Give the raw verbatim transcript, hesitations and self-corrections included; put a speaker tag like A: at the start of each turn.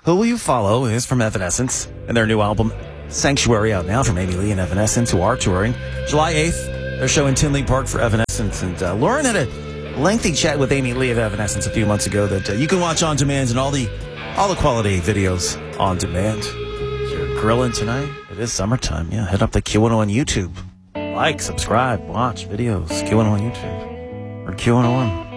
A: Who Will You Follow is from Evanescence, and their new album, Sanctuary, out now from Amy Lee and Evanescence, who are touring. July eighth, they're showing Tinley Park for Evanescence, and uh, Lauren had a lengthy chat with Amy Lee of Evanescence a few months ago that uh, you can watch on demand, and all the all the quality videos on demand. So you're grilling tonight. It is summertime. Yeah, head up to Q one oh one YouTube. Like, subscribe, watch videos. Q one oh one YouTube or Q one oh one.